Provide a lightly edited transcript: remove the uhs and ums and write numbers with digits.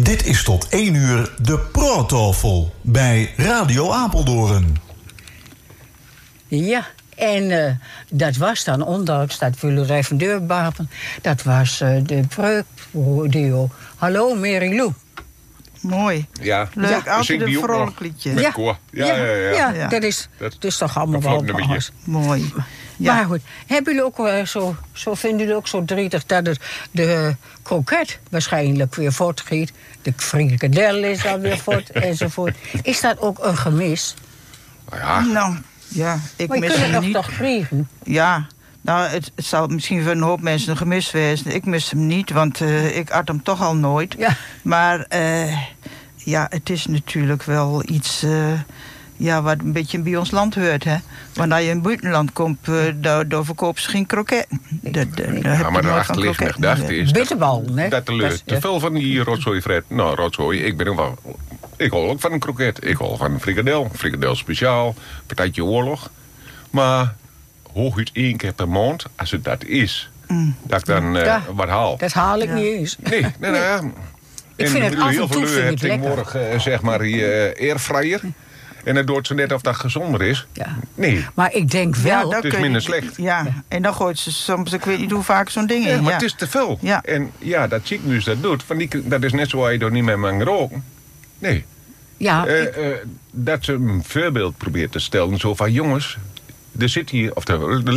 Dit is tot 1 uur de Praattafel bij Radio Apeldoorn. Ja, en dat was dan, ondanks dat we even deurbapen, dat was de preukduo. Hallo Mary Lou. Mooi. Ja. Leuk, Ja. altijd een Die ook vrolijk liedje. Met koor. Ja. Dat is toch allemaal wel anders. Mooi. Ja. Maar goed, hebben jullie ook zo vinden jullie ook zo drietig dat het de kroket waarschijnlijk weer voortgiet, de frikadel is dan weer voort enzovoort. Is dat ook een gemis? Nou, ja, ik Maar je mis kunt hem het niet. toch vliegen? Ja, nou, het zal misschien voor een hoop mensen een gemis wezen. Ik mis hem niet, want ik at hem toch al nooit. Ja. Maar ja, het is natuurlijk wel iets wat een beetje bij ons land hoort. Hè? Want als je in het buitenland komt, daar verkopen ze geen kroketten. Maar de achterliggende gedachte is Bitterbal, hè? dat er te veel van die rotzooi fret. Nou, rotzooi, ik hou ook van een kroket. Ik hou van een frikadel. Frikadel speciaal, partijtje oorlog. Maar hooguit 1 keer per maand, als het dat is, dat ik dan wat haal. Dat haal ik niet eens. Nee. Ik vind het af en toe vind ik het tegenwoordig, zeg maar, die airfryer. En het doet zo net of dat gezonder is. Ja. Nee. Maar ik denk wel... Het is minder slecht. Ja, en dan gooit ze soms, ik weet niet hoe vaak zo'n ding in. Ja, maar het is te veel. Ja. En ja, dat ziekenhuis dat doet. Dat is net zo als je er niet meer mag roken. Nee. Ja, Dat ze een voorbeeld probeert te stellen. Zo van, jongens, er zit hier... Of er